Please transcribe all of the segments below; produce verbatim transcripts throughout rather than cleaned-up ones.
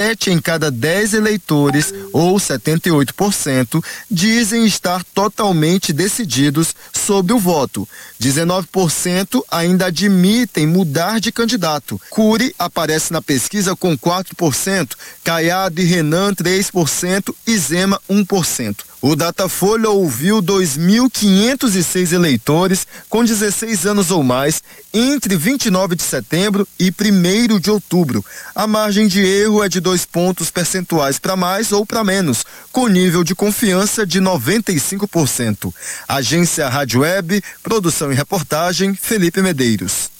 Sete em cada dez eleitores, ou setenta e oito por cento, dizem estar totalmente decididos sobre o voto. dezenove por cento ainda admitem mudar de candidato. Cury aparece na pesquisa com quatro por cento, Caiado e Renan três por cento e Zema um por cento. O Datafolha ouviu dois mil quinhentos e seis eleitores com dezesseis anos ou mais entre vinte e nove de setembro e primeiro de outubro. A margem de erro é de dois pontos percentuais para mais ou para menos, com nível de confiança de noventa e cinco por cento. Agência Rádio Web, produção e reportagem, Felipe Medeiros.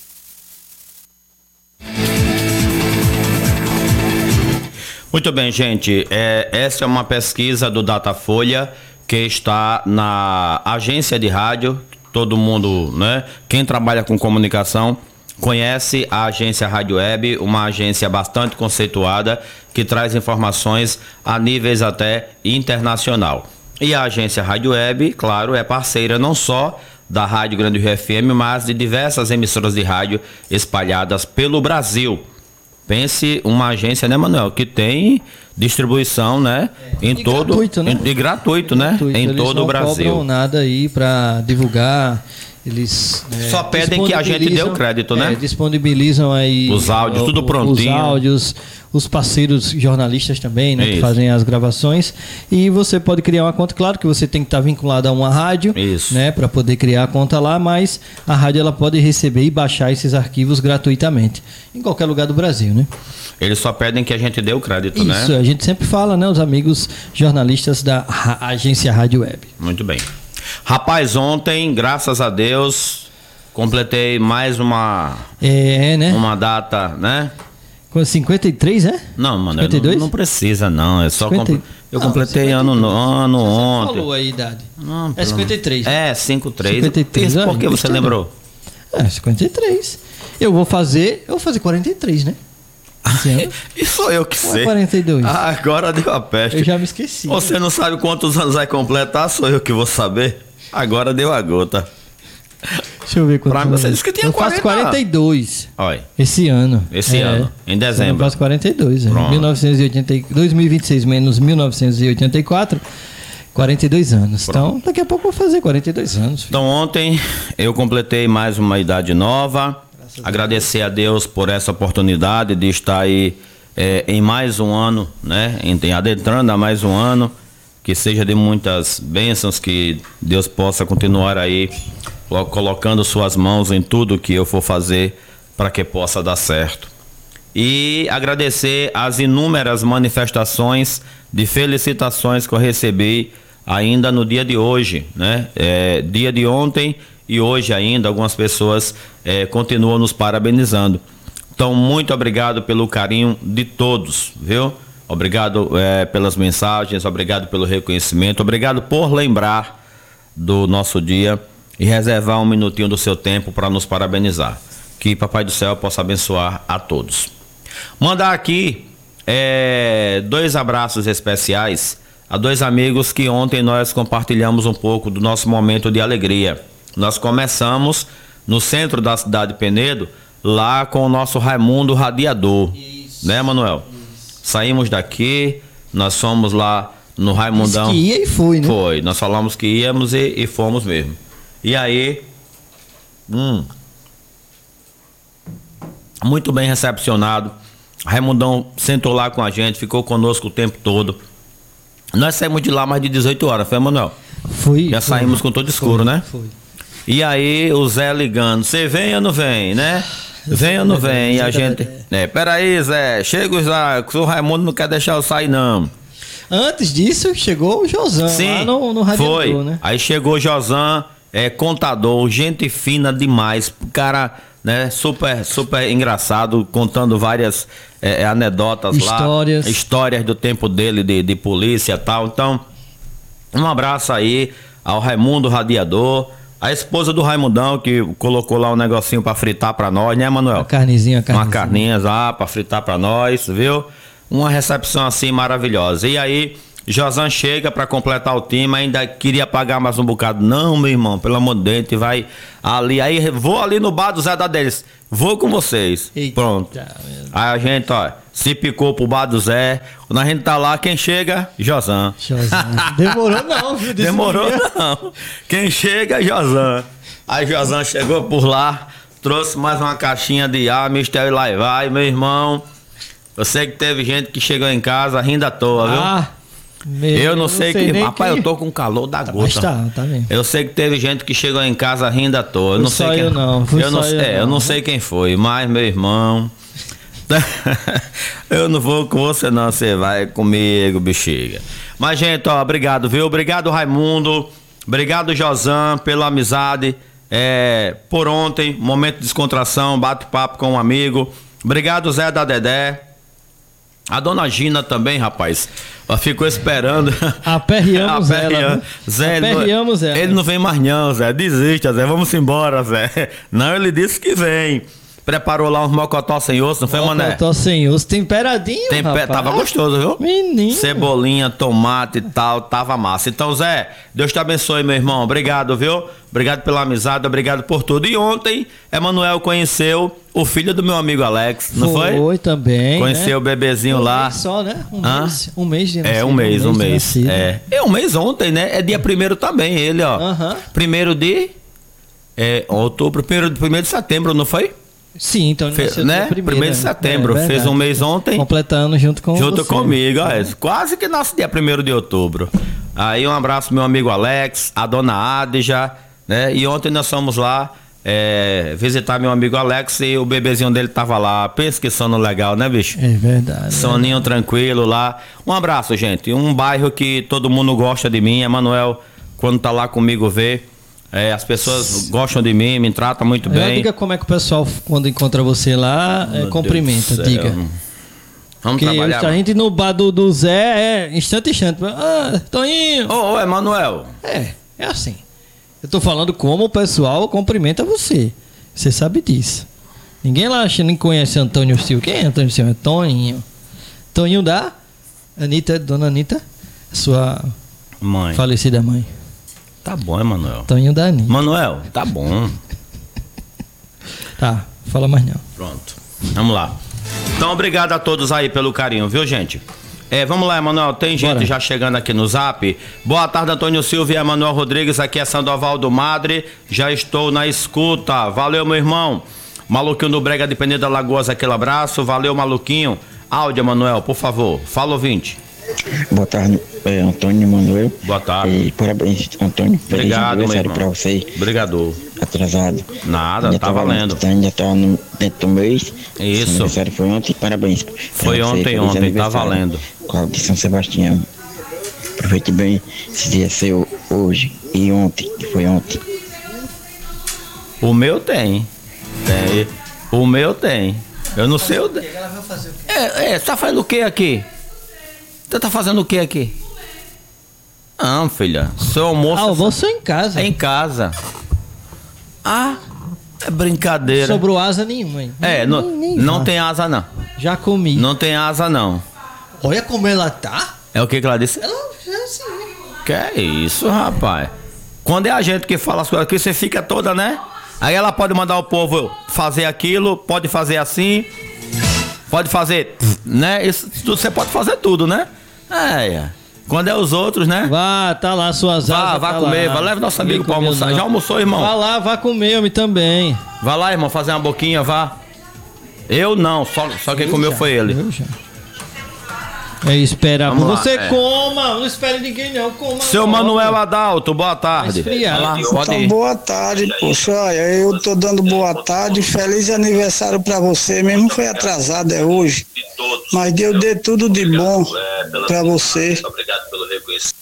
Muito bem, gente. É, essa é uma pesquisa do Datafolha que está na agência de rádio. Todo mundo, né? Quem trabalha com comunicação conhece a agência Rádio Web, uma agência bastante conceituada que traz informações a níveis até internacional. E a agência Rádio Web, claro, é parceira não só da Rádio Grande Rio F M, mas de diversas emissoras de rádio espalhadas pelo Brasil. Pense uma agência, né, Manuel, que tem distribuição, né, é, em e todo gratuito, né? Em, e gratuito, né, gratuito. em Eles todo o Brasil. Não cobram nada aí para divulgar. Eles é, só pedem que a gente dê o crédito, né? É, disponibilizam aí os áudios, o, tudo prontinho. Os áudios, os parceiros jornalistas também, né? Isso. Que fazem as gravações. E você pode criar uma conta, claro que você tem que estar vinculado a uma rádio, isso, né? Para poder criar a conta lá, mas a rádio ela pode receber e baixar esses arquivos gratuitamente, em qualquer lugar do Brasil, né? Eles só pedem que a gente dê o crédito, Isso, né? Isso, a gente sempre fala, né? Os amigos jornalistas da agência Rádio Web. Muito bem. Rapaz, ontem, graças a Deus, completei mais uma é, né? uma data, né? Com cinquenta e três, é? Não, mano, cinquenta e dois? Não, não precisa, não. É só cinquenta... compl... Eu não, completei cinquenta e três. ano, ano Você ontem. falou aí a idade. Não, é cinquenta e três. É, cinquenta e três. cinquenta e três. Por que você lembrou? É, cinquenta e três. Eu vou fazer, eu vou fazer quarenta e três, né? E sou eu que Ou sei. É quarenta e dois. Ah, agora deu a peste. Eu já me esqueci. Você não sabe quantos anos vai completar, sou eu que vou saber. Agora deu a gota. Deixa eu ver quantos pra anos. Você disse que tinha eu quarenta. faço quarenta e dois. Olha. Esse ano. Esse é, ano, em dezembro. Eu faço quarenta e dois. É. mil novecentos e oitenta, dois mil e vinte e seis menos mil novecentos e oitenta e quatro, quarenta e dois anos. Pronto. Então, daqui a pouco eu vou fazer quarenta e dois anos. Filho. Então, ontem eu completei mais uma idade nova. Graças Agradecer a Deus. a Deus por essa oportunidade de estar aí é, em mais um ano, né? Em, adentrando a mais um ano. Que seja de muitas bênçãos, que Deus possa continuar aí colocando suas mãos em tudo que eu for fazer para que possa dar certo. E agradecer as inúmeras manifestações de felicitações que eu recebi ainda no dia de hoje, né? É, dia de ontem e hoje ainda algumas pessoas é, continuam nos parabenizando. Então, muito obrigado pelo carinho de todos, viu? Obrigado é, pelas mensagens, obrigado pelo reconhecimento, obrigado por lembrar do nosso dia e reservar um minutinho do seu tempo para nos parabenizar. Que Papai do Céu possa abençoar a todos. Mandar aqui é, dois abraços especiais a dois amigos que ontem nós compartilhamos um pouco do nosso momento de alegria. Nós começamos no centro da cidade de Penedo, lá com o nosso Raimundo Radiador. Isso. Né, Manuel? Saímos daqui, nós fomos lá no Raimundão. Disse que ia e foi, né? Foi, nós falamos que íamos e, e fomos mesmo. E aí, hum, muito bem recepcionado. Raimundão sentou lá com a gente, ficou conosco o tempo todo. Nós saímos de lá mais de dezoito horas, foi, Manuel? Foi. Já foi, saímos com todo escuro, foi, né? Foi. E aí, o Zé ligando, você vem ou não vem, né? Vem ou não vem? E a gente... É, peraí, Zé, chega lá, o Raimundo não quer deixar eu sair, não. Antes disso, chegou o Josan. Sim, lá no, no radiador, foi. Né? Aí chegou o Josan, é, contador, gente fina demais, cara, né, super, super engraçado, contando várias é, anedotas histórias. lá. Histórias do tempo dele, de, de polícia e tal. Então, um abraço aí ao Raimundo Radiador. A esposa do Raimundão, que colocou lá um negocinho pra fritar pra nós, né, Manuel? Uma carnezinha, carnezinha. Uma carninha lá pra fritar pra nós, viu? Uma recepção assim maravilhosa. E aí, Josan chega para completar o time, ainda queria pagar mais um bocado. Não, meu irmão, pelo amor de Deus, a gente vai ali. Aí vou ali no bar do Zé da Deles. Vou com vocês. Eita, pronto. Aí a gente, ó, se picou pro bar do Zé. Quando a gente tá lá, quem chega? Josan. Josan. Demorou não, viu? Demorou não. Quem chega é Josan. Aí Josan chegou por lá, trouxe mais uma caixinha de ar, mistério lá e vai, meu irmão. Eu sei que teve gente que chegou em casa rindo à toa, viu? Ah. Meu, eu não sei, sei que. Rapaz, que... eu tô com calor da gota. Mas tá, tá mesmo. Eu sei que teve gente que chegou em casa rindo à toa. Eu não sei quem. Eu não, eu não, eu, é, não. eu não sei quem foi, mas meu irmão. Eu não vou com você, não. Você vai comigo, bexiga. Mas, gente, ó, obrigado, viu? Obrigado, Raimundo. Obrigado, Josan, pela amizade. É, por ontem, momento de descontração, bate-papo com um amigo. Obrigado, Zé da Dedé. A dona Gina também, rapaz. Ela ficou esperando. Aperreamos ela. Zé, Aperreamos ele, ela. Ele não vem mais não, Zé. Desista, Zé. Vamos embora, Zé. Não, ele disse que vem. Preparou lá uns mocotó sem osso, não foi, Mané? Mocotó sem osso, temperadinho, Temper... rapaz. Tava gostoso, viu? Menino. Cebolinha, tomate e tal, tava massa. Então, Zé, Deus te abençoe, meu irmão. Obrigado, viu? Obrigado pela amizade, obrigado por tudo. E ontem, Emanuel conheceu o filho do meu amigo Alex, não foi? Foi também, Conheceu, né? O bebezinho um lá. Um mês só, né? Um Hã? mês. Um mês de nascido. É, um mês, um mês. Um mês é. é um mês ontem, né? É dia primeiro também, ele, ó. Uh-huh. Primeiro de... É, outubro, primeiro, primeiro de setembro, não foi? Sim, então Fe, né? Primeiro, primeiro de setembro, é, fez um mês ontem. Completando junto com Junto você. comigo, ó, quase que nasce dia primeiro de outubro. Aí um abraço meu amigo Alex, a dona Adja, né? E ontem nós fomos lá é, visitar meu amigo Alex e o bebezinho dele tava lá. Pensa que sono legal, né, bicho? É verdade. Soninho é verdade. Tranquilo lá. Um abraço, gente. Um bairro que todo mundo gosta de mim. Emanuel, quando tá lá comigo, vê. É, as pessoas gostam de mim, me tratam muito bem. Diga como é que o pessoal, quando encontra você lá, é, cumprimenta, diga. Vamos Porque trabalhar. A gente no bar do, do Zé é instante, instante. Ah, Toninho. Ô, ô, Emanuel. É, é assim. Eu tô falando como o pessoal cumprimenta você. Você sabe disso. Ninguém lá acha, nem conhece Antônio Silva. Quem é Antônio Silva? É Toninho. Toninho da Anitta, dona Anitta, sua mãe. Falecida mãe. Tá bom, Emanuel. Toninho da Anitta. Manuel, tá bom. Tá, fala mais não. Pronto, vamos lá. Então, obrigado a todos aí pelo carinho, viu, gente? É, vamos lá, Emanuel, tem gente Bora. já chegando aqui no zap. Boa tarde, Antônio Silva e Emanuel Rodrigues, aqui é Sandoval do Madre, já estou na escuta. Valeu, meu irmão. Maluquinho do Brega de Peneda Lagoas, aquele abraço. Valeu, Maluquinho. Áudio, Emanuel, por favor. Fala, ouvinte. Boa tarde, é, Antônio Manuel. Boa tarde. E parabéns, Antônio. Obrigado, meu irmão. Pra você. Obrigado. Atrasado. Nada, ainda tá tava, valendo. Ainda tá no, dentro do mês. Isso. Aniversário foi ontem, parabéns. Foi ontem, você, ontem, tá valendo. Qual de São Sebastião. Aproveite bem esse dia seu hoje e ontem, que foi ontem. O meu tem. Tem. O meu tem. Eu não sei o... De... É, é, você tá fazendo o que aqui? Você tá fazendo o que aqui? Não, filha. Seu almoço... Ah, almoço em casa. É em casa. Ah, é brincadeira. Sobrou asa nenhuma, hein? É, nem, não, nem não tem asa, não. Já comi. Não tem asa, não. Olha como ela tá. É o que que ela disse? Ela é assim. Que é isso, rapaz? Quando é a gente que fala as coisas aqui, você fica toda, né? Aí ela pode mandar o povo fazer aquilo, pode fazer assim, pode fazer, né? Isso tudo, você pode fazer tudo, né? É, quando é os outros, né? Vá, tá lá suas vá, asas. Vá tá comer, lá. vá, leva nosso amigo pra almoçar. Não. Já almoçou, irmão? Vá lá, vá comer, homem também. Vá lá, irmão, fazer uma boquinha, vá. Eu não, só, só quem eu comeu já, foi ele. Eu já. É esperar. Você é. coma, não espere ninguém não. Coma Seu logo. Manuel Adalto, boa tarde. Lá, pode ir. Boa tarde, poxa. Olha, eu tô dando boa tarde. Feliz aniversário pra você. Mesmo foi atrasado, é hoje. Mas Deus dê tudo de bom pra você. Obrigado pelo reconhecimento.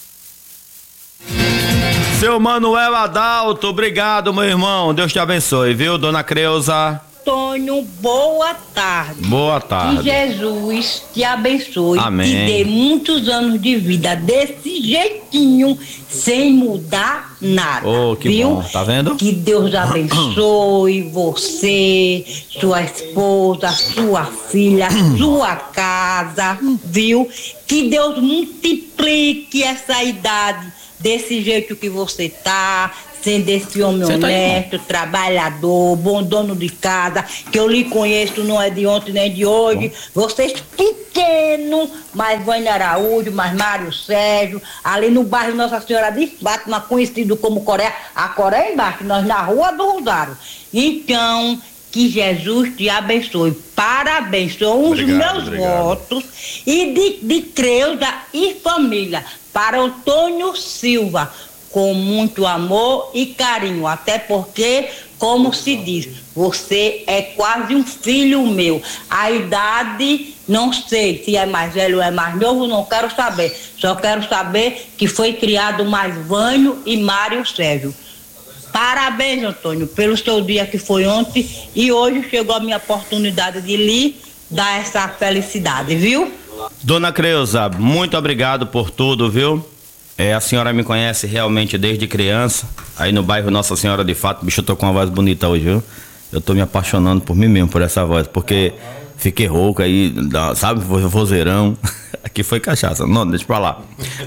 Seu Manuel Adalto, obrigado, meu irmão. Deus te abençoe, viu, dona Creuza? Antônio, boa tarde. Boa tarde. Que Jesus te abençoe. Amém. Te dê muitos anos de vida desse jeitinho, sem mudar nada. Oh, que viu? bom. Tá vendo? Que Deus abençoe você, sua esposa, sua filha, sua casa, viu? Que Deus multiplique essa idade desse jeito que você tá, sendo esse homem Você honesto, tá trabalhador, bom dono de casa, que eu lhe conheço, não é de ontem nem de hoje. Vocês pequeno, mas Vânia Araújo, mas Mário Sérgio, ali no bairro Nossa Senhora de Fátima, conhecido como Coreia, a Coreia embaixo, nós na Rua do Rosário. Então, que Jesus te abençoe. Parabéns, são os Obrigado, meus obrigado. votos e de, de Creuza e família para Antônio Silva, com muito amor e carinho, até porque, como se diz, você é quase um filho meu. A idade, não sei se é mais velho ou é mais novo, não quero saber. Só quero saber que foi criado mais Vânio e Mário Sérgio. Parabéns, Antônio, pelo seu dia que foi ontem, e hoje chegou a minha oportunidade de lhe dar essa felicidade, viu? Dona Creuza, muito obrigado por tudo, viu? É, a senhora me conhece realmente desde criança, aí no bairro Nossa Senhora de Fátima. Bicho, eu tô com uma voz bonita hoje, viu? Eu tô me apaixonando por mim mesmo, por essa voz, porque fiquei rouco aí, sabe, vozeirão. Aqui foi cachaça, não, deixa pra lá.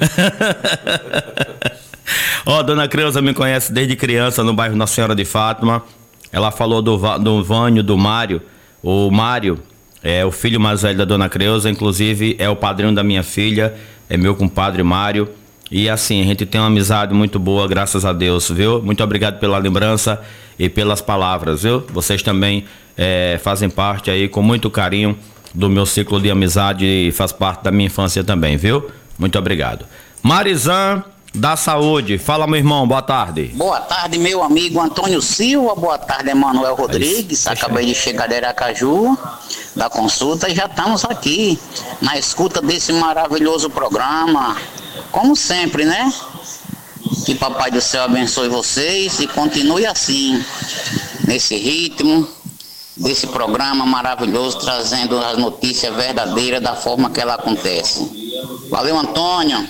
Ó, oh, Dona Creuza me conhece desde criança no bairro Nossa Senhora de Fátima. Ela falou do, do Vânio, do Mário. O Mário é o filho mais velho da Dona Creuza, inclusive é o padrinho da minha filha, é meu compadre Mário. E assim, a gente tem uma amizade muito boa, graças a Deus, viu? Muito obrigado pela lembrança e pelas palavras, viu? Vocês também é, fazem parte aí com muito carinho do meu ciclo de amizade e faz parte da minha infância também, viu? Muito obrigado. Marizan da Saúde, fala, meu irmão, boa tarde. Boa tarde, meu amigo Antônio Silva, boa tarde, Emanuel Rodrigues. Acabei de chegar de Aracaju da consulta e já estamos aqui na escuta desse maravilhoso programa, como sempre, né? Que Papai do Céu abençoe vocês e continue assim, nesse ritmo desse programa maravilhoso, trazendo as notícias verdadeiras da forma que ela acontece. Valeu, Antônio.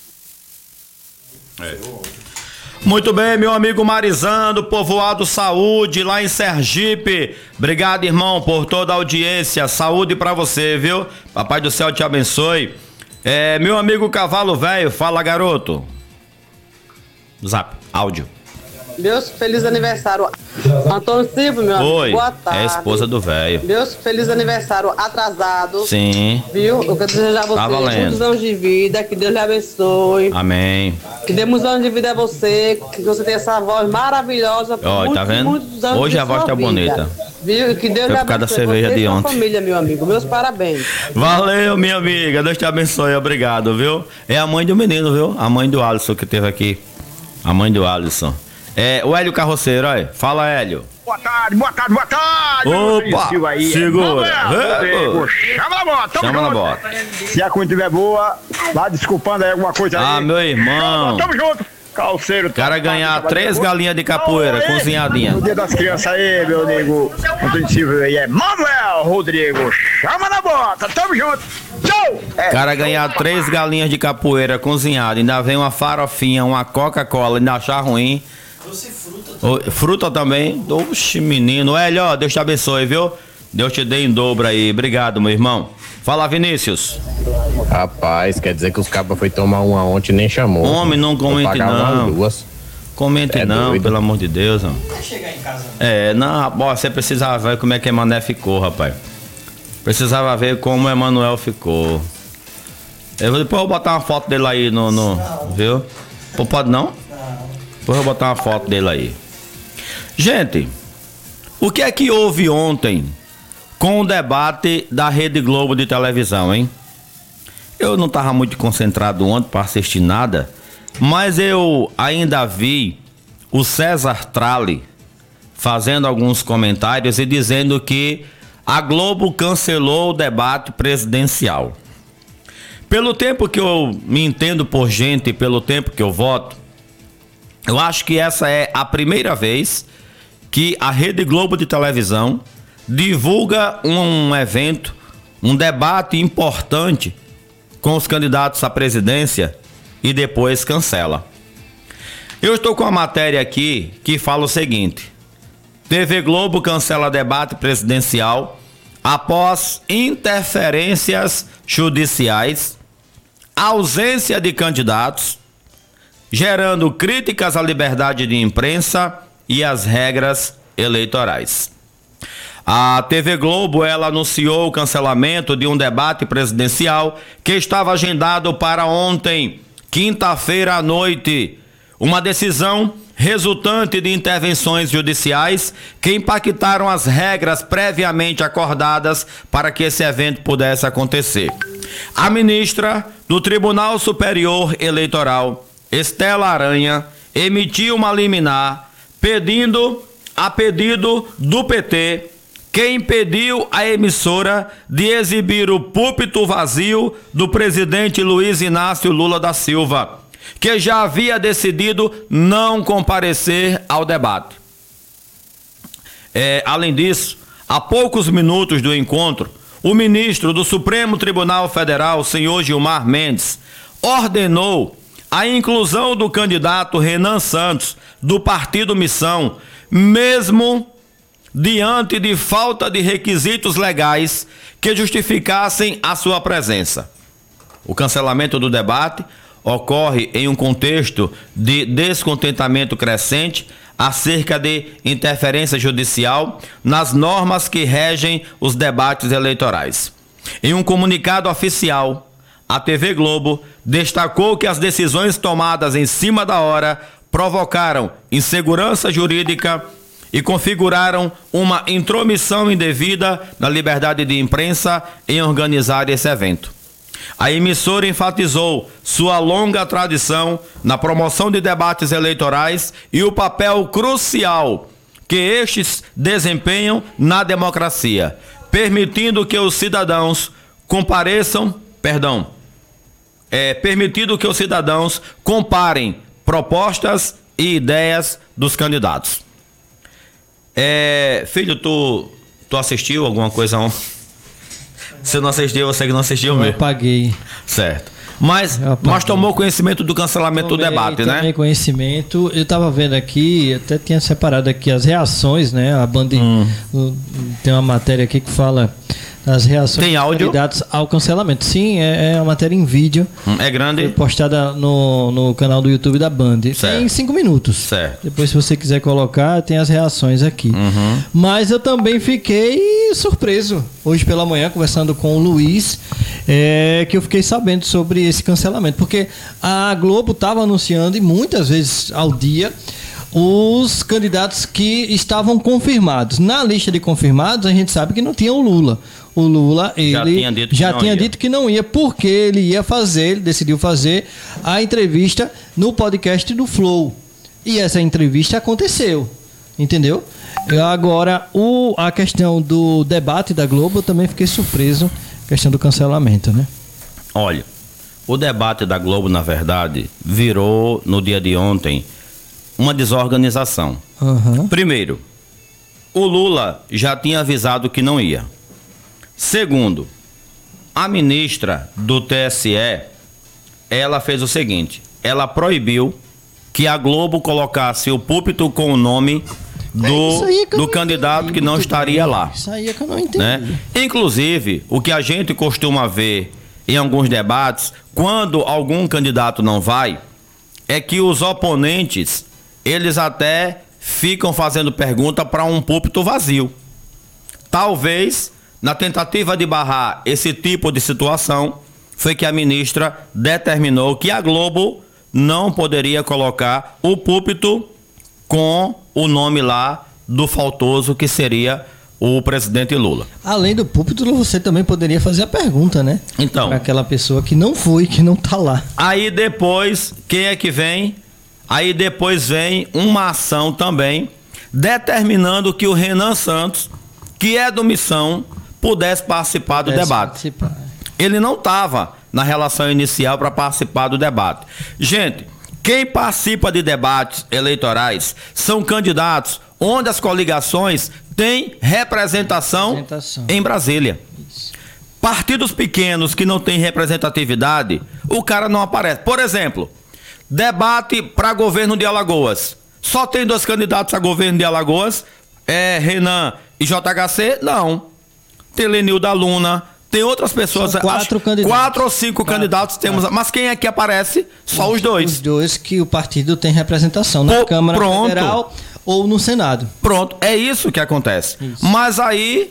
É. Muito bem, meu amigo Marizando, Povoado Saúde, lá em Sergipe. Obrigado, irmão, por toda a audiência. Saúde pra você, viu? Papai do Céu te abençoe. É, meu amigo Cavalo Velho, fala, garoto. Zap, áudio. Meus feliz aniversário, Antônio Silva, meu amigo. Oi, boa tarde. É a esposa do velho. Meus feliz aniversário atrasado. Sim. Viu? Eu quero desejar a você tá muitos anos de vida, que Deus lhe abençoe. Amém. Que dê muitos anos de vida a você, que você tenha essa voz maravilhosa. Ó, muitos, tá vendo? muitos anos Hoje de a voz sua tá vida. bonita. Viu? Que Deus Foi lhe por causa da abençoe cerveja você de e sua ontem. família, meu amigo. Meus parabéns. Valeu, minha amiga. Deus te abençoe. Obrigado, viu? É a mãe do menino, viu? A mãe do Alisson que teve aqui. A mãe do Alisson. É, o Hélio Carroceiro, olha. Fala, Hélio. Boa tarde, boa tarde, boa tarde. Opa, aí. segura. Rodrigo, chama na bota. Chama na bota. Se a coisa estiver boa, vá desculpando aí alguma coisa aí. Ah, meu irmão. Tamo junto. Calceiro. O cara ganhar três galinhas de capoeira cozinhadinha. No dia das crianças aí, meu amigo Antônio Silva aí, é Manuel Rodrigo. Chama na bota, tamo junto. Tchau. O cara ganhar três galinhas de capoeira cozinhada, ainda vem uma farofinha, uma Coca-Cola, ainda achar ruim. Fruta, fruta também. Oxe, menino. Hélio, ó, Deus te abençoe, viu? Deus te dê em dobro aí. Obrigado, meu irmão. Fala, Vinícius. Rapaz, quer dizer que os cabas foi tomar uma ontem e nem chamou. Homem, não comente não. Duas. Comente é não, doido. pelo amor de Deus. Ó. Vai chegar em casa. É, não, ó, você precisava ver como é que Emanuel ficou, rapaz. Precisava ver como o Emanuel ficou. Eu vou, depois eu vou botar uma foto dele aí no... no não. Viu? Pô, pode não? Depois eu vou botar uma foto dele aí. Gente, o que é que houve ontem com o debate da Rede Globo de televisão, hein? Eu não estava muito concentrado ontem para assistir nada, mas eu ainda vi o César Tralli fazendo alguns comentários e dizendo que a Globo cancelou o debate presidencial. Pelo tempo que eu me entendo por gente, pelo tempo que eu voto, eu acho que essa é a primeira vez que a Rede Globo de televisão divulga um evento, um debate importante com os candidatos à presidência e depois cancela. Eu estou com a matéria aqui que fala o seguinte: T V Globo cancela debate presidencial após interferências judiciais, ausência de candidatos, gerando críticas à liberdade de imprensa e às regras eleitorais. A T V Globo, ela anunciou o cancelamento de um debate presidencial que estava agendado para ontem, quinta-feira à noite. Uma decisão resultante de intervenções judiciais que impactaram as regras previamente acordadas para que esse evento pudesse acontecer. A ministra do Tribunal Superior Eleitoral, Estela Aranha, emitiu uma liminar pedindo, a pedido do P T, que impediu a emissora de exibir o púlpito vazio do presidente Luiz Inácio Lula da Silva, que já havia decidido não comparecer ao debate. É, além disso, a poucos minutos do encontro, o ministro do Supremo Tribunal Federal, senhor Gilmar Mendes, ordenou a inclusão do candidato Renan Santos, do Partido Missão, mesmo diante de falta de requisitos legais que justificassem a sua presença. O cancelamento do debate ocorre em um contexto de descontentamento crescente acerca de interferência judicial nas normas que regem os debates eleitorais. Em um comunicado oficial, a T V Globo destacou que as decisões tomadas em cima da hora provocaram insegurança jurídica e configuraram uma intromissão indevida na liberdade de imprensa em organizar esse evento. A emissora enfatizou sua longa tradição na promoção de debates eleitorais e o papel crucial que estes desempenham na democracia, permitindo que os cidadãos compareçam, perdão, é, permitindo que os cidadãos comparem propostas e ideias dos candidatos. É, filho, tu, tu assistiu alguma coisa ontem? Se não assistiu, você que não assistiu mesmo. Eu apaguei. Certo. Mas, mas tomou conhecimento do cancelamento tomei, do debate, né? Tomei conhecimento. Eu estava vendo aqui, até tinha separado aqui as reações, né? A Band hum. tem uma matéria aqui que fala as reações tem áudio? dos candidatos ao cancelamento. Sim, é, é uma matéria em vídeo. Hum, é grande? Foi postada no, no canal do YouTube da Band. Certo. Tem cinco minutos. Certo. Depois, se você quiser colocar, tem as reações aqui. Uhum. Mas eu também fiquei surpreso hoje pela manhã, conversando com o Luiz, é, que eu fiquei sabendo sobre esse cancelamento. Porque a Globo estava anunciando, e muitas vezes ao dia, os candidatos que estavam confirmados. Na lista de confirmados, a gente sabe que não tinha o Lula. O Lula, ele já tinha dito que, já não, tinha ia. Dito que não ia, porque ele ia fazer, ele decidiu fazer a entrevista no podcast do Flow. E essa entrevista aconteceu, entendeu? Agora, o, a questão do debate da Globo, eu também fiquei surpreso, questão do cancelamento, né? Olha, o debate da Globo, na verdade, virou, no dia de ontem, uma desorganização. Uhum. Primeiro, o Lula já tinha avisado que não ia. Segundo, a ministra do T S E, ela fez o seguinte, ela proibiu que a Globo colocasse o púlpito com o nome do, é do candidato entendi, que não estaria bem. lá. Isso aí é que eu não entendi. Né? Inclusive, o que a gente costuma ver em alguns debates, quando algum candidato não vai, é que os oponentes, eles até ficam fazendo pergunta para um púlpito vazio. Talvez, na tentativa de barrar esse tipo de situação, foi que a ministra determinou que a Globo não poderia colocar o púlpito com o nome lá do faltoso, que seria o presidente Lula. Além do púlpito, você também poderia fazer a pergunta, né? Então. Para aquela pessoa que não foi, que não está lá. Aí depois, quem é que vem? Aí depois vem uma ação também, determinando que o Renan Santos, que é do Missão, pudesse participar do pudesse debate. Participar. Ele não estava na relação inicial para participar do debate. Gente, quem participa de debates eleitorais são candidatos onde as coligações tem representação, representação. em Brasília. Isso. Partidos pequenos que não têm representatividade, o cara não aparece. Por exemplo, debate para governo de Alagoas. Só tem dois candidatos a governo de Alagoas, é Renan e J H C? Não. Tem Lenilda Luna, tem outras pessoas. São quatro candidatos. Quatro ou cinco quatro, candidatos temos. Quatro. Mas quem é que aparece? Só os, os dois. Os dois que o partido tem representação na Pô, Câmara pronto. Federal ou no Senado. Pronto, é isso que acontece. Isso. Mas aí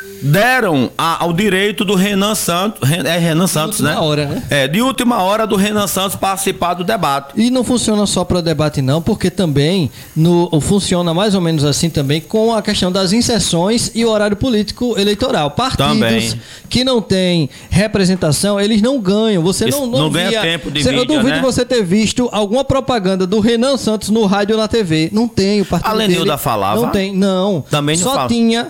deram a, ao direito do Renan Santos, é Renan Santos, né? De última hora, né? É, de última hora do Renan Santos participar do debate. E não funciona só para debate não, porque também no, funciona mais ou menos assim também com a questão das inserções e o horário político eleitoral. Partidos também. Que não têm representação, eles não ganham. Você não, não, não via, ganha tempo de você, mídia, eu duvido né? você ter visto alguma propaganda do Renan Santos no rádio ou na T V. Não tem o partido A Lenilda dele, falava? Não tem, não. Também não Só fala. tinha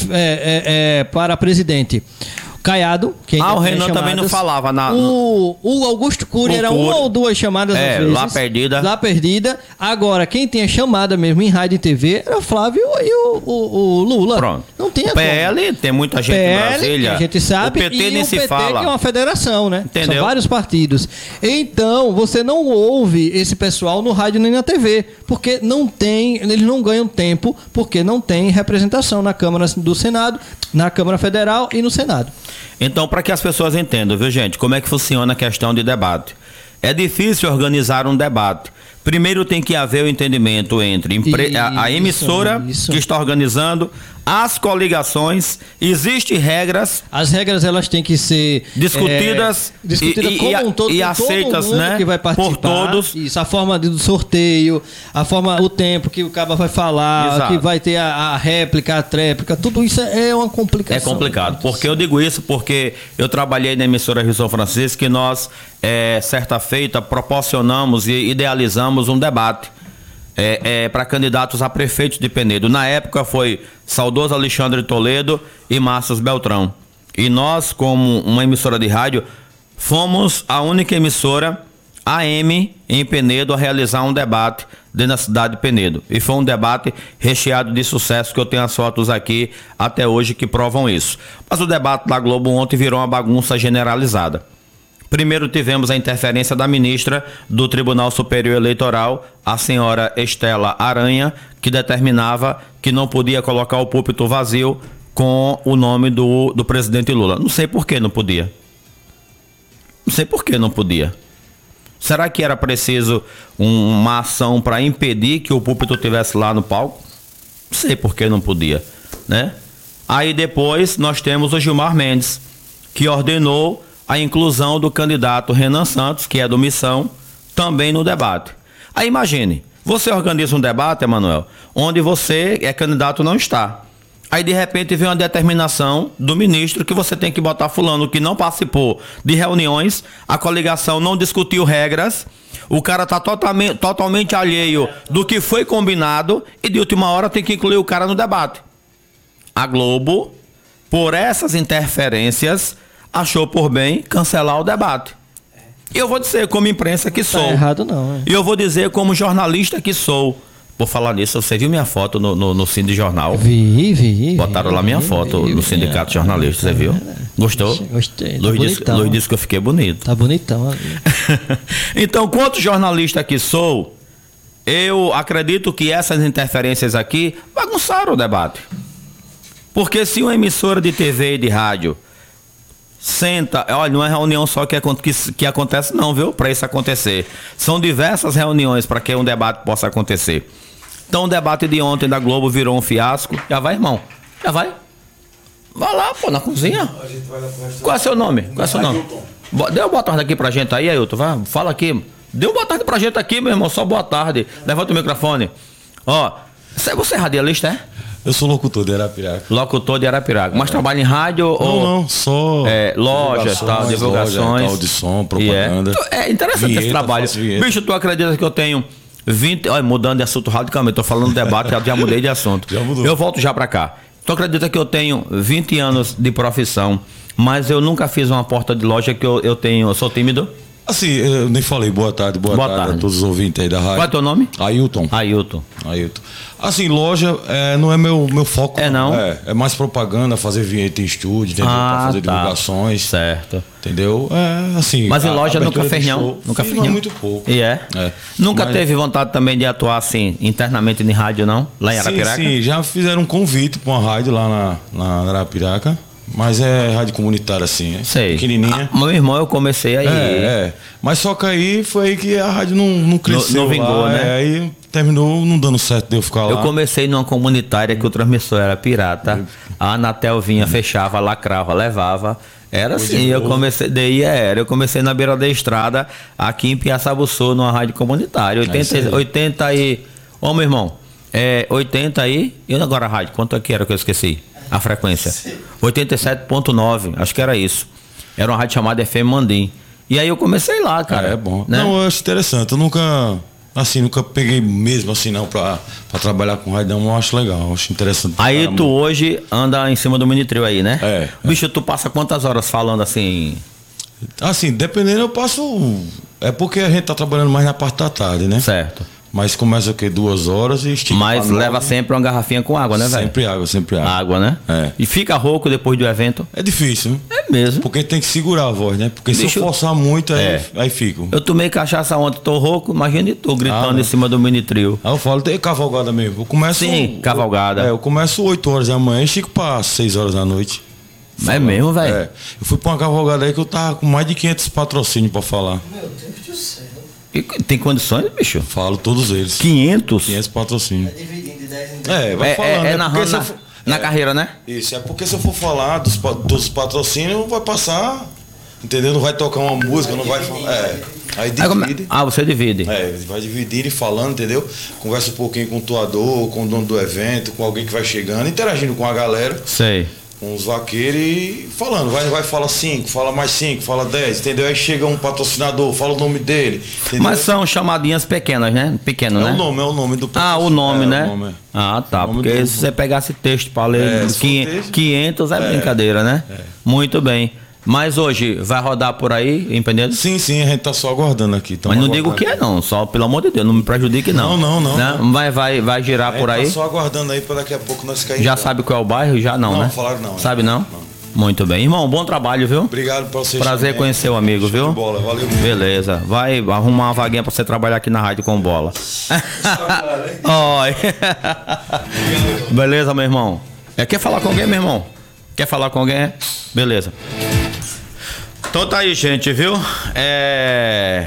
É, é, é, para presidente Caiado, que ah, o Renan também não falava na, o, o Augusto Cury era uma ou duas chamadas é, às vezes, lá perdida lá perdida. Agora, quem tinha chamada mesmo em rádio e T V era o Flávio e o, o, o Lula. Pronto. Não tem P L, tem muita gente P L, em Brasília. A gente sabe. O P T e nem o se P T, fala. que é uma federação, né? Entendeu? São vários partidos. Então, você não ouve esse pessoal no rádio nem na T V, porque não tem, eles não ganham tempo, porque não tem representação na Câmara do Senado, na Câmara Federal e no Senado. Então, para que as pessoas entendam, viu, gente, como é que funciona a questão de debate. É difícil organizar um debate. Primeiro tem que haver o entendimento entre empre... a, a emissora isso, isso. que está organizando, as coligações, existem regras. As regras elas têm que ser discutidas, é, discutidas e, como e, um todo, e aceitas, todo mundo né, que vai participar. por todos. Isso, a forma do sorteio, a forma, o tempo que o cara vai falar, Exato. que vai ter a, a réplica, a tréplica, tudo isso é uma complicação. É complicado. Porque eu digo isso porque eu trabalhei na emissora Rio São Francisco que nós, é, certa feita, proporcionamos e idealizamos um debate é, é, para candidatos a prefeitos de Penedo. Na época foi saudoso Alexandre Toledo e Márcio Beltrão. E nós, como uma emissora de rádio, fomos a única emissora A M em Penedo a realizar um debate dentro da cidade de Penedo. E foi um debate recheado de sucesso, que eu tenho as fotos aqui até hoje que provam isso. Mas o debate da Globo ontem virou uma bagunça generalizada. Primeiro tivemos a interferência da ministra do Tribunal Superior Eleitoral, a senhora Estela Aranha, que determinava que não podia colocar o púlpito vazio com o nome do, do presidente Lula. Não sei por que não podia. Não sei por que não podia. Será que era preciso um, uma ação para impedir que o púlpito estivesse lá no palco? Não sei por que não podia, né? Aí depois nós temos o Gilmar Mendes, que ordenou a inclusão do candidato Renan Santos, que é do Missão, também no debate. Aí imagine, você organiza um debate, Emanuel, onde você é candidato não está. Aí de repente vem uma determinação do ministro que você tem que botar fulano que não participou de reuniões, a coligação não discutiu regras, o cara está totalmente, totalmente alheio do que foi combinado e de última hora tem que incluir o cara no debate. A Globo, por essas interferências, achou por bem cancelar o debate. E eu vou dizer como imprensa que sou. Tá errado não. É. E eu vou dizer como jornalista que sou. Por falar nisso, você viu minha foto no, no, no Cine Jornal? Vi, vi. Botaram vi, lá minha vi, foto vi, no vi, Sindicato vi, de Jornalistas, você viu? Gostou? Gostei. Luiz, tá disse, Luiz disse que eu fiquei bonito. Tá bonitão ali. Então, quanto jornalista que sou, eu acredito que essas interferências aqui bagunçaram o debate. Porque se uma emissora de T V e de rádio senta, olha, não é reunião só que, que, que acontece não, viu? Para isso acontecer. São diversas reuniões para que um debate possa acontecer. Então o debate de ontem da Globo virou um fiasco. Já vai, irmão? Já vai? Vai lá, pô, na cozinha. Qual é seu nome? Qual é seu nome? Dê uma boa tarde aqui pra gente aí, Ailton. Vai, fala aqui. Dê uma boa tarde pra gente aqui, meu irmão. Só boa tarde. Levanta o microfone. Ó, você é radialista, é? Eu sou locutor de Arapiraca. Locutor de Arapiraca. Mas trabalha em rádio não, ou... Não, só... É, lojas, tal, divulgações. Loja, tal, de som, propaganda. É, é interessante vinheta, esse trabalho. Bicho, tu acredita que eu tenho vinte... Olha, mudando de assunto radicalmente. Tô falando de debate, já, já mudei de assunto. Já mudou. Eu volto já pra cá. Tu acredita que eu tenho vinte anos de profissão, mas eu nunca fiz uma porta de loja que eu, eu tenho... Eu sou tímido. Assim, eu nem falei boa tarde, boa, boa tarde, tarde a todos os ouvintes aí da rádio. Qual é teu nome? Ailton. Ailton. Ailton. Assim, loja é, não é meu, meu foco. É não? É, é mais propaganda, fazer vinheta em estúdio, entendeu? Ah, pra fazer tá. divulgações. Certo. Entendeu? É, assim. Mas em loja nunca fez não? Nunca fez não? Muito pouco. E é? é. Nunca Mas... teve vontade também de atuar assim, internamente em rádio, não? Lá em Arapiraca? Sim, sim, já fizeram um convite para uma rádio lá na, na Arapiraca. Mas é rádio comunitária, assim, é Sei. Pequenininha. Ah, meu irmão, eu comecei aí. É, é. Mas só que aí foi aí que a rádio não, não cresceu. Não, não vingou, lá, né? É, aí terminou não dando certo de eu ficar lá. Eu comecei numa comunitária que o transmissor era pirata. A Anatel vinha, fechava, lacrava, levava. Era assim, eu comecei, daí era, eu comecei na beira da estrada, aqui em Piaçabuçu, numa rádio comunitária. oitenta, oitenta e. Ô, meu irmão, é oitenta aí. E agora a rádio? Quanto é que era que eu esqueci? A frequência. oitenta e sete ponto nove, acho que era isso. Era uma rádio chamada F M Mandim. E aí eu comecei lá, cara. É, é bom. Né? Não, eu acho interessante. Eu nunca, assim, nunca peguei mesmo assim, não, pra, pra trabalhar com rádio, não. Eu acho legal, eu acho interessante. Aí tu hoje anda em cima do Minitril aí, né? É. Bicho, tu passa quantas horas falando assim? Assim, dependendo, eu passo. É porque a gente tá trabalhando mais na parte da tarde, né? Certo. Mas começa o quê? Duas horas e estica. Mas leva sempre uma garrafinha com água, né, velho? Sempre água, sempre água. Água, né? É. E fica rouco depois do evento? É difícil. É mesmo. Porque tem que segurar a voz, né? Porque Bicho, se eu forçar muito, aí, é. aí fico. Eu tomei cachaça ontem, tô rouco, imagina tu gritando ah, em cima do Minitril. Aí eu falo, tem cavalgada mesmo. Eu começo. Sim, cavalgada. Eu, é, eu começo oito horas da manhã e fico pra seis horas da noite. É mesmo, velho? É. Eu fui pra uma cavalgada aí que eu tava com mais de quinhentos patrocínios pra falar. Meu Deus do céu. E tem condições, bicho? Falo todos eles. quinhentos? quinhentos patrocínios. É dividindo de dez em dez. É, vai é, falando. É, é né? narrando na, for, na é, carreira, né? Isso, é porque se eu for falar dos, dos patrocínios, vai passar, entendeu? Não vai tocar uma música, não vai falar. É. Aí divide. Ah, você divide. É, vai dividir e falando, entendeu? Conversa um pouquinho com o doador, com o dono do evento, com alguém que vai chegando, interagindo com a galera. Sei. Com os vaqueiros e falando, vai, vai, fala cinco, fala mais cinco, fala dez, entendeu? Aí chega um patrocinador, fala o nome dele. Entendeu? Mas são chamadinhas pequenas, né? Pequeno, é né? É o nome, é o nome do Ah, o nome, é, né? O nome, é. Ah, tá. Porque do... se você pegasse texto para ler, é, quinhentos é, é brincadeira, né? É. Muito bem. Mas hoje vai rodar por aí, entendeu? Sim, sim, a gente tá só aguardando aqui. Mas não aguardando. digo o que é não, só pelo amor de Deus, não me prejudique não. Não, não, não. Né? não. Vai, vai, vai girar por aí. Tá só aguardando aí para daqui a pouco nós caímos. Já sabe qual é o bairro? Já não, não né? Não, falaram não. Sabe não? não? Muito bem. Irmão, bom trabalho, viu? Obrigado por você. Prazer também. conhecer o amigo, Show viu? De bola, valeu. Beleza. Vai arrumar uma vaguinha pra você trabalhar aqui na rádio com bola. Oi. Beleza, meu irmão? É, quer falar com alguém, meu irmão? Quer falar com alguém? Beleza. Então tá aí, gente, viu? É...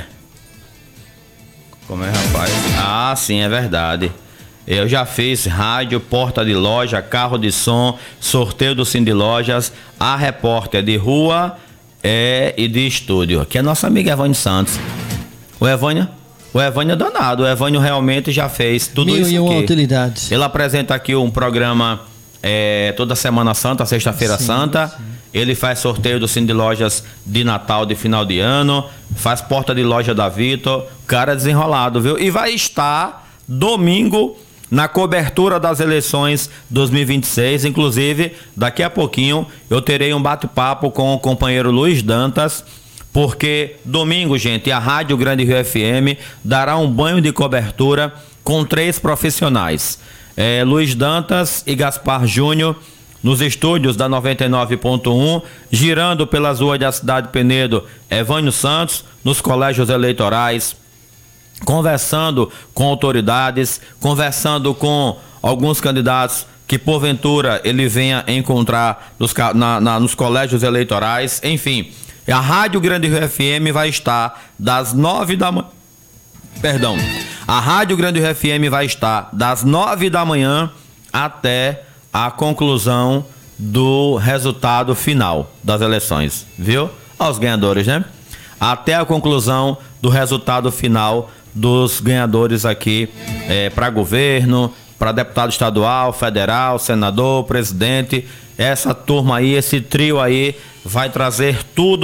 Como é, rapaz? Ah, sim, é verdade. Eu já fiz rádio, porta de loja, carro de som, sorteio do Sim de Lojas, a repórter de rua é, e de estúdio. Que é nossa amiga Evânia Santos. O Evânia? O Evânia é danado. O Evânia realmente já fez tudo Mil isso e uma aqui. utilidades. Ele apresenta aqui um programa é, toda Semana Santa, Sexta-feira Santa. Sim. Ele faz sorteio do Sim de Lojas de Natal, de final de ano. Faz porta de loja da Vitor. Cara desenrolado, viu? E vai estar domingo na cobertura das eleições dois mil e vinte e seis, inclusive daqui a pouquinho eu terei um bate-papo com o companheiro Luiz Dantas, porque domingo, gente, a Rádio Grande Rio F M dará um banho de cobertura com três profissionais, é, Luiz Dantas e Gaspar Júnior, nos estúdios da noventa e nove ponto um, girando pelas ruas da cidade de Penedo, Evânio Santos, nos colégios eleitorais, conversando com autoridades, conversando com alguns candidatos que porventura ele venha encontrar nos, na, na, nos colégios eleitorais, enfim. A Rádio Grande Rio F M vai estar das nove da manhã. Perdão. A Rádio Grande Rio F M vai estar das nove da manhã até a conclusão do resultado final das eleições, viu? Aos ganhadores, né? Até a conclusão do resultado final dos ganhadores aqui é, para governo, para deputado estadual, federal, senador, presidente. Essa turma aí, esse trio aí vai trazer tudo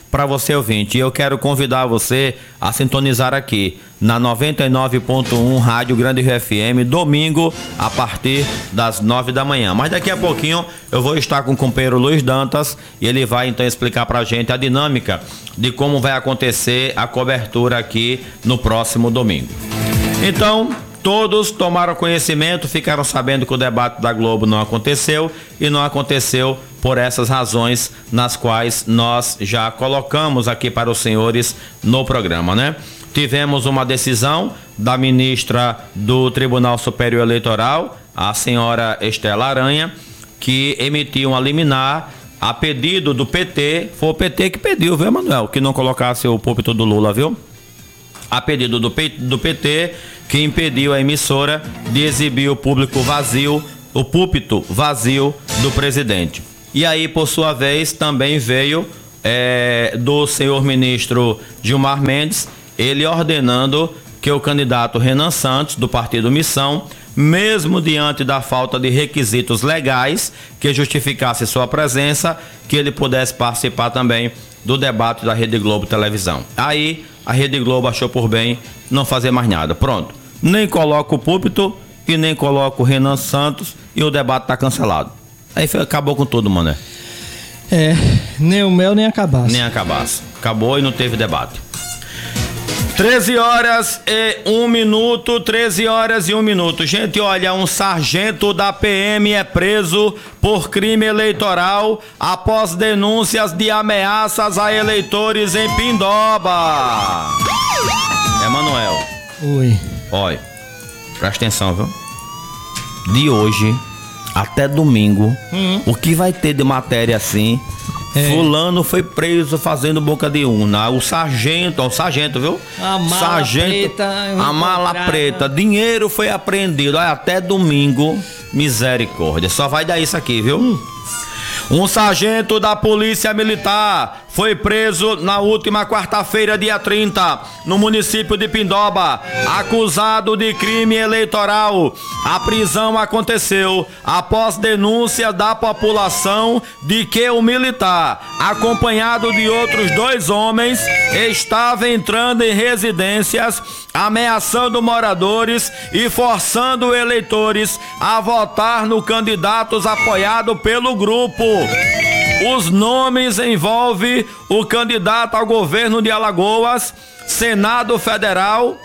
para você ouvinte. E eu quero convidar você a sintonizar aqui na noventa e nove ponto um Rádio Grande Rio F M, domingo a partir das nove da manhã. Mas daqui a pouquinho eu vou estar com o companheiro Luiz Dantas e ele vai então explicar pra gente a dinâmica de como vai acontecer a cobertura aqui no próximo domingo. Então, todos tomaram conhecimento, ficaram sabendo que o debate da Globo não aconteceu e não aconteceu por essas razões nas quais nós já colocamos aqui para os senhores no programa, né? Tivemos uma decisão da ministra do Tribunal Superior Eleitoral, a senhora Estela Aranha, que emitiu uma liminar a pedido do P T. Foi o P T que pediu, viu, Manuel? Que não colocasse o púlpito do Lula, viu? A pedido do, P, do P T, que impediu a emissora de exibir o público vazio, o púlpito vazio do presidente. E aí, por sua vez, também veio é, do senhor ministro Gilmar Mendes, ele ordenando que o candidato Renan Santos, do partido Missão, mesmo diante da falta de requisitos legais que justificasse sua presença, que ele pudesse participar também do debate da Rede Globo Televisão. Aí a Rede Globo achou por bem não fazer mais nada. Pronto. Nem coloca o púlpito e nem coloca o Renan Santos e o debate está cancelado. Aí foi, acabou com tudo, mano. É, nem o mel nem a cabaça. Nem a cabaça. Acabou e não teve debate. treze horas e um minuto, treze horas e um minuto. Gente, olha, um sargento da P M é preso por crime eleitoral após denúncias de ameaças a eleitores em Pindoba. Emanuel. Oi. Olha, presta atenção, viu? De hoje até domingo, hum. o que vai ter de matéria assim? É. Fulano foi preso fazendo boca de urna. O sargento, ó, o sargento, viu? A mala sargento, preta. A mala preta. Dinheiro foi apreendido. Olha, até domingo, misericórdia. Só vai dar isso aqui, viu? Hum. Um sargento da Polícia Militar foi preso na última quarta-feira, dia trinta, no município de Pindoba, acusado de crime eleitoral. A prisão aconteceu após denúncia da população de que o militar, acompanhado de outros dois homens, estava entrando em residências, ameaçando moradores e forçando eleitores a votar no candidato apoiado pelo grupo. Os nomes envolvem o candidato ao governo de Alagoas, Senado Federal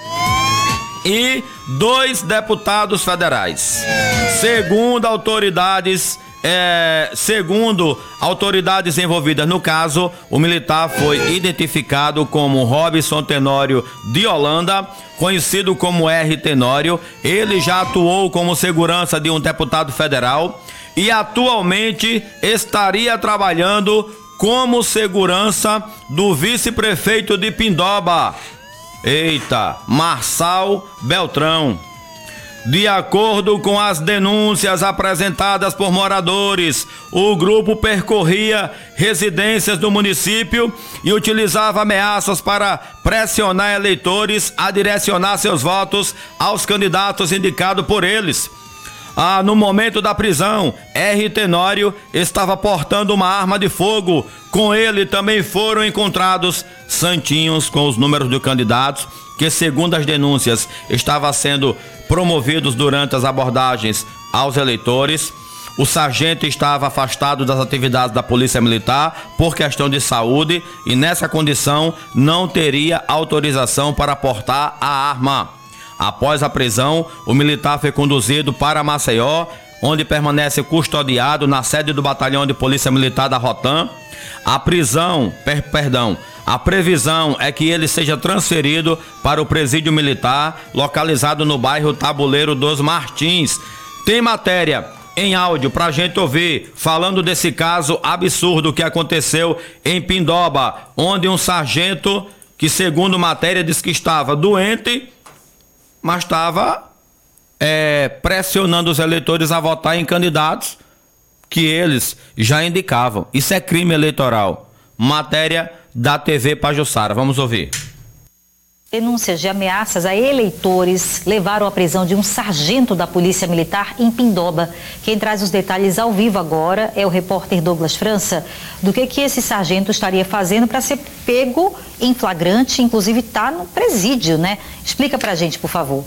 e dois deputados federais. Segundo autoridades, é, segundo autoridades envolvidas no caso, o militar foi identificado como Robson Tenório de Holanda, conhecido como R. Tenório. Ele já atuou como segurança de um deputado federal e atualmente estaria trabalhando como segurança do vice-prefeito de Pindoba, eita, Marçal Beltrão. De acordo com as denúncias apresentadas por moradores, o grupo percorria residências do município e utilizava ameaças para pressionar eleitores a direcionar seus votos aos candidatos indicados por eles. Ah, no momento da prisão, R. Tenório estava portando uma arma de fogo. Com ele também foram encontrados santinhos com os números de candidatos que, segundo as denúncias, estavam sendo promovidos durante as abordagens aos eleitores. O sargento estava afastado das atividades da Polícia Militar por questão de saúde e, nessa condição, não teria autorização para portar a arma. Após a prisão, o militar foi conduzido para Maceió, onde permanece custodiado na sede do Batalhão de Polícia Militar da Rotam. A prisão, per, perdão, a previsão é que ele seja transferido para o presídio militar, localizado no bairro Tabuleiro dos Martins. Tem matéria em áudio pra gente ouvir, falando desse caso absurdo que aconteceu em Pindoba, onde um sargento, que segundo matéria diz que estava doente, mas estava é, pressionando os eleitores a votar em candidatos que eles já indicavam. Isso é crime eleitoral. Matéria da T V Pajuçara. Vamos ouvir. Denúncias de ameaças a eleitores levaram à prisão de um sargento da Polícia Militar em Pindoba. Quem traz os detalhes ao vivo agora é o repórter Douglas França. Do que, que esse sargento estaria fazendo para ser pego em flagrante, inclusive está no presídio, né? Explica pra gente, por favor.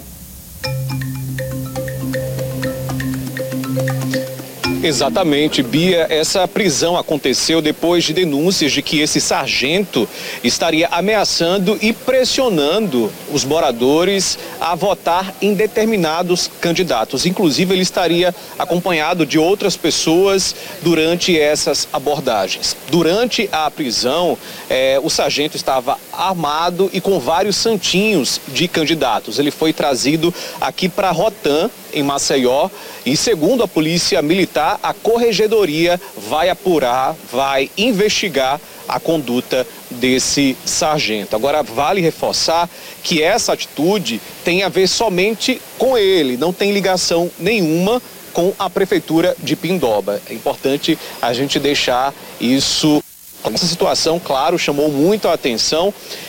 Exatamente, Bia. Essa prisão aconteceu depois de denúncias de que esse sargento estaria ameaçando e pressionando os moradores a votar em determinados candidatos. Inclusive, ele estaria acompanhado de outras pessoas durante essas abordagens. Durante a prisão, eh, o sargento estava armado e com vários santinhos de candidatos. Ele foi trazido aqui para Rotan, em Maceió, e segundo a Polícia Militar, a Corregedoria vai apurar, vai investigar a conduta desse sargento. Agora, vale reforçar que essa atitude tem a ver somente com ele, não tem ligação nenhuma com a Prefeitura de Pindoba. É importante a gente deixar isso. Essa situação, claro, chamou muito a atenção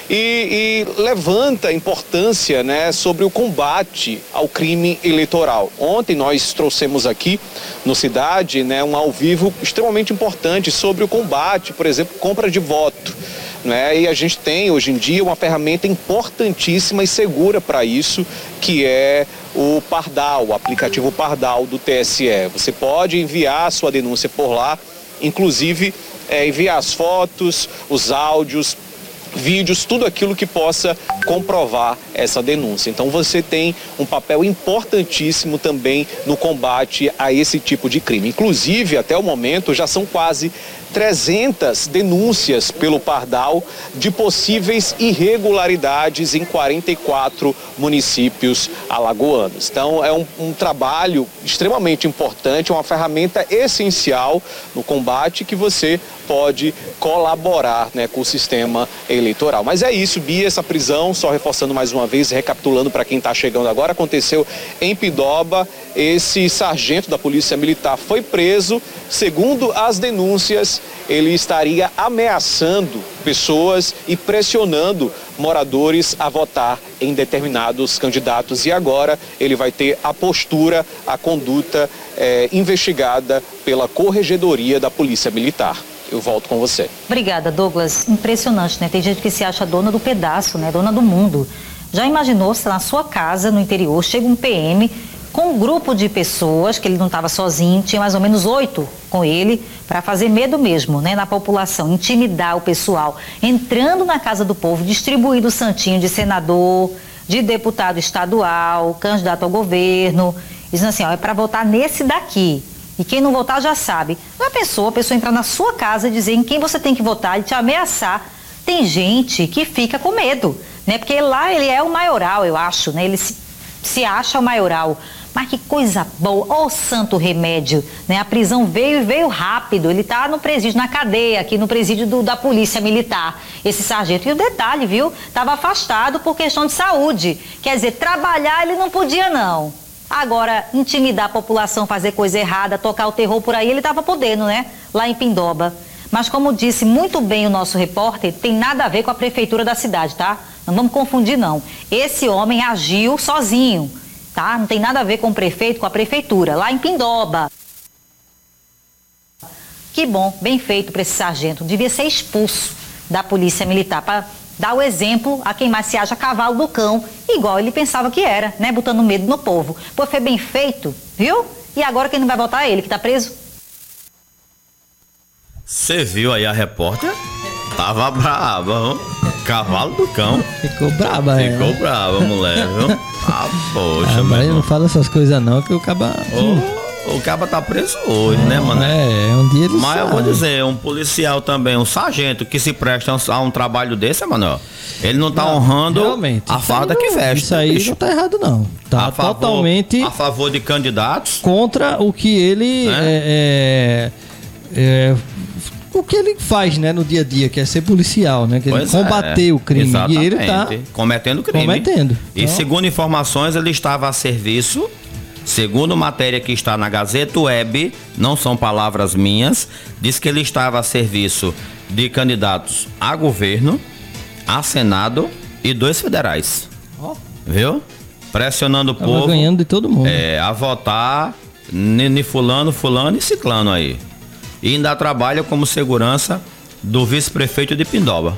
e, e levanta a importância, né, sobre o combate ao crime eleitoral. Ontem nós trouxemos aqui no Cidade, né, um ao vivo extremamente importante sobre o combate, por exemplo, compra de voto. Né? E a gente tem hoje em dia uma ferramenta importantíssima e segura para isso, que é o Pardal, o aplicativo Pardal do T S E. Você pode enviar a sua denúncia por lá, inclusive É, enviar as fotos, os áudios, vídeos, tudo aquilo que possa comprovar essa denúncia. Então você tem um papel importantíssimo também no combate a esse tipo de crime. Inclusive, até o momento, já são quase trezentas denúncias pelo Pardal de possíveis irregularidades em quarenta e quatro municípios alagoanos. Então é um, um trabalho extremamente importante, uma ferramenta essencial no combate que você pode colaborar, né, com o sistema eleitoral. Mas é isso, Bia, essa prisão, só reforçando mais uma vez, recapitulando para quem está chegando agora, aconteceu em Pindoba. Esse sargento da Polícia Militar foi preso. Segundo as denúncias, ele estaria ameaçando pessoas e pressionando moradores a votar em determinados candidatos. E agora ele vai ter a postura, a conduta eh, investigada pela Corregedoria da Polícia Militar. Eu volto com você. Obrigada, Douglas. Impressionante, né? Tem gente que se acha dona do pedaço, né? Dona do mundo. Já imaginou se na sua casa, no interior, chega um P M com um grupo de pessoas, que ele não estava sozinho, tinha mais ou menos oito com ele, para fazer medo mesmo, né, na população, intimidar o pessoal, entrando na casa do povo, distribuindo o santinho de senador, de deputado estadual, candidato ao governo, dizendo assim, ó, é para votar nesse daqui. E quem não votar já sabe. Uma pessoa, a pessoa entrar na sua casa e dizer em quem você tem que votar e te ameaçar. Tem gente que fica com medo, né? Porque lá ele é o maioral, eu acho, né? Ele se, se acha o maioral. Mas que coisa boa, ó, o santo remédio, né? A prisão veio e veio rápido. Ele tá no presídio, na cadeia, aqui no presídio do, da Polícia Militar, esse sargento. E o detalhe, viu? Tava afastado por questão de saúde. Quer dizer, trabalhar ele não podia, não. Agora, intimidar a população, fazer coisa errada, tocar o terror por aí, ele estava podendo, né? Lá em Pindoba. Mas como disse muito bem o nosso repórter, tem nada a ver com a prefeitura da cidade, tá? Não vamos confundir, não. Esse homem agiu sozinho, tá? Não tem nada a ver com o prefeito, com a prefeitura, lá em Pindoba. Que bom, bem feito para esse sargento. Devia ser expulso da Polícia Militar, para dar o exemplo a quem mais se acha cavalo do cão, igual ele pensava que era, né? Botando medo no povo. Pô, foi bem feito, viu? E agora quem não vai votar é ele, que tá preso? Você viu aí a repórter? Tava brava, viu? Cavalo do cão. Ficou braba, é. Ficou brava, mulher, viu? Ah, poxa, ah, mas não fala essas coisas não, que o caba... Oh. O caba tá preso hoje, né, mano? É, um dia ele Mas sabe. eu vou dizer, um policial também, um sargento que se presta a um trabalho desse, mano, ele não tá não, honrando a farda que veste. Isso aí bicho. Não tá errado, não. Tá a favor, totalmente a favor de candidatos. Contra o que ele né? é, é, é, o que ele faz, né, no dia a dia, que é ser policial, né? Que ele combater é, o crime. Exatamente. E ele tá cometendo crime. Cometendo. E então, segundo informações, ele estava a serviço. Segundo matéria que está na Gazeta Web, não são palavras minhas, diz que ele estava a serviço de candidatos a governo, a Senado e dois federais. Oh. Viu? Pressionando o Tava povo. ganhando de todo mundo. É, a votar em fulano, fulano e ciclano aí. E ainda trabalha como segurança do vice-prefeito de Pindoba.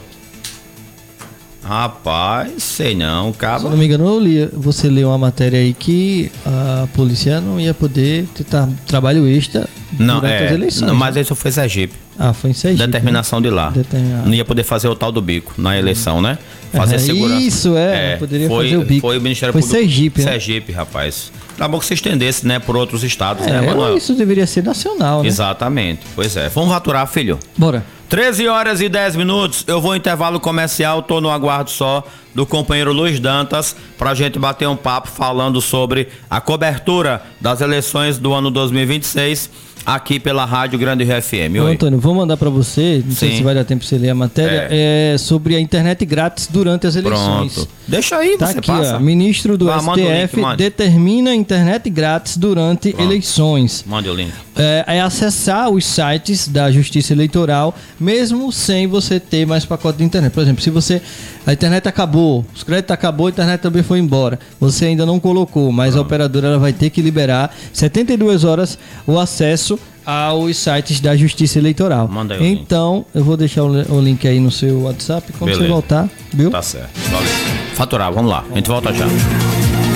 Rapaz, sei não, cara. Se eu não me engano, eu li, você leu uma matéria aí que a polícia não ia poder ter trabalho extra não, durante é, as eleições. Não, mas né? isso foi Sergipe. Ah, foi em Sergipe. Determinação né? de lá. Determin... Não ia poder fazer o tal do bico na eleição, né? Fazer é, segurança. Isso, é, é poderia foi, fazer o bico. Foi o Ministério foi Público. Sergipe, né? Sergipe, rapaz. Tá bom que se estendesse, né, por outros estados, é, né, Manuel? Isso deveria ser nacional, né? Exatamente. Pois é. Vamos faturar, filho. Bora. treze horas e dez minutos, eu vou em intervalo comercial, tô no aguardo só do companheiro Luiz Dantas pra gente bater um papo falando sobre a cobertura das eleições do ano dois mil e vinte e seis aqui pela Rádio Grande Rio F M. Ô, Antônio, vou mandar para você, não Sim. sei se vai dar tempo pra você ler a matéria, é. É sobre a internet grátis durante as eleições. Pronto. Deixa aí, tá você aqui, passa. Ó, ministro do ah, S T F link, determina internet grátis durante Pronto. eleições. Mande o link. É, é acessar os sites da Justiça Eleitoral, mesmo sem você ter mais pacote de internet. Por exemplo, se você a internet acabou, os créditos acabou, a internet também foi embora. Você ainda não colocou, mas Pronto. a operadora ela vai ter que liberar setenta e duas horas o acesso aos sites da Justiça Eleitoral. Manda aí então, eu vou deixar o link aí no seu WhatsApp quando Beleza. você voltar, viu? Tá certo. Valeu. Faturar, vamos lá. A gente volta já.